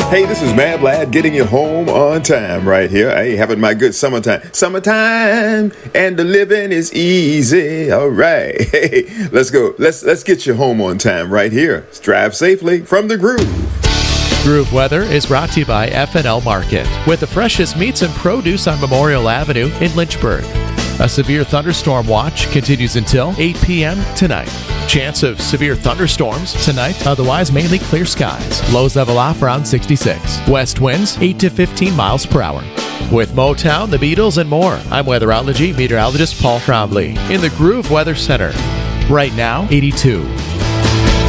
Hey, this is Mad Lad getting you home on time right here. Hey, having my good summertime. Summertime and the living is easy. All right. Hey, let's go. Let's get you home on time right here. Drive safely from the Groove. Groove Weather is brought to you by F&L Market, with the freshest meats and produce on Memorial Avenue in Lynchburg. A severe thunderstorm watch continues until 8 p.m. tonight. Chance of severe thunderstorms tonight, otherwise mainly clear skies. Lows level off around 66. West winds 8 to 15 miles per hour. With Motown, the Beatles, and more, I'm weatherology meteorologist Paul Trombley in the Groove Weather Center. Right now, 82.